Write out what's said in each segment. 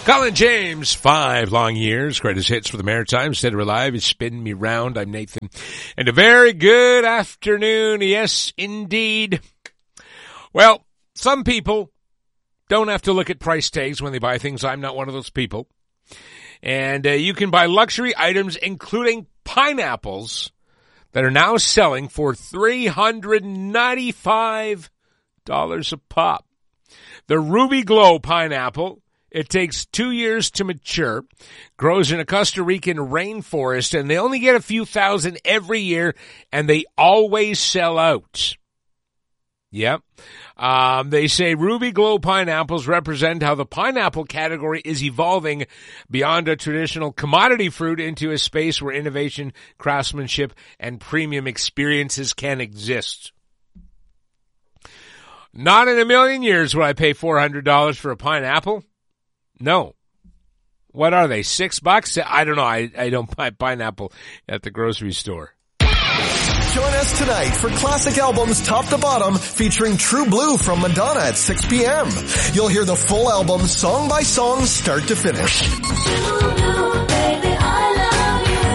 Colin James, 5 long years, greatest hits for the Maritimes, Dead or Alive, is Spin Me Round. I'm Nathan. And a very good afternoon. Yes, indeed. Well, some people don't have to look at price tags when they buy things. I'm not one of those people. And you can buy luxury items, including pineapples, that are now selling for $395 a pop. The Ruby Glow pineapple, it takes 2 years to mature, grows in a Costa Rican rainforest, and they only get a few thousand every year, and they always sell out. Yep. They say Ruby Glow pineapples represent how the pineapple category is evolving beyond a traditional commodity fruit into a space where innovation, craftsmanship, and premium experiences can exist. Not in a million years would I pay $400 for a pineapple. No. What are they, $6? I don't know. I don't buy pineapple at the grocery store. Join us tonight for Classic Albums Top to Bottom featuring True Blue from Madonna at 6 p.m. You'll hear the full album song by song, start to finish. True Blue, baby, I love you.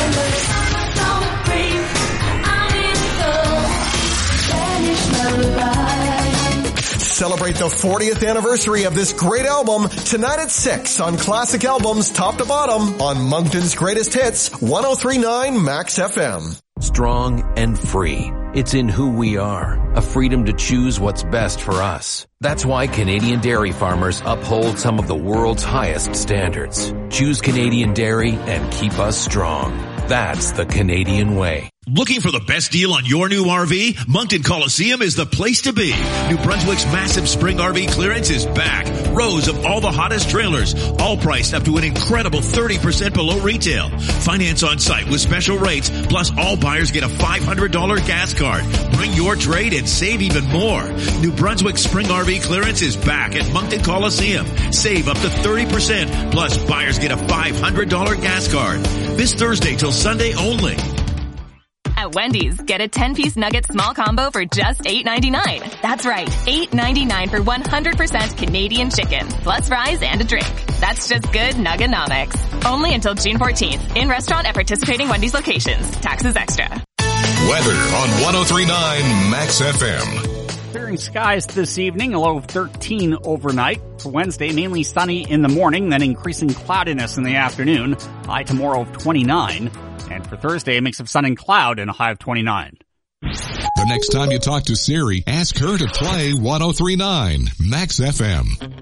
I love so free. Celebrate the 40th anniversary of this great album tonight at 6 on Classic Albums Top to Bottom on Moncton's Greatest Hits, 103.9 Max FM. Strong and free. It's in who we are. A freedom to choose what's best for us. That's why Canadian dairy farmers uphold some of the world's highest standards. Choose Canadian dairy and keep us strong. That's the Canadian way. Looking for the best deal on your new RV? Moncton Coliseum is the place to be. New Brunswick's massive spring RV clearance is back. Rows of all the hottest trailers, all priced up to an incredible 30% below retail. Finance on site with special rates, plus all buyers get a $500 gas card. Bring your trade and save even more. New Brunswick spring RV clearance is back at Moncton Coliseum. Save up to 30%, plus buyers get a $500 gas card. This Thursday till Sunday only. At Wendy's, get a 10-piece nugget small combo for just $8.99. That's right, $8.99 for 100% Canadian chicken, plus fries and a drink. That's just good Nuggenomics. Only until June 14th. In restaurant at participating Wendy's locations. Taxes extra. Weather on 103.9 Max FM. Clearing skies this evening, a low of 13 overnight. For Wednesday, mainly sunny in the morning, then increasing cloudiness in the afternoon. High tomorrow of 29. And for Thursday, a mix of sun and cloud and a high of 29. The next time you talk to Siri, ask her to play 103.9 Max FM.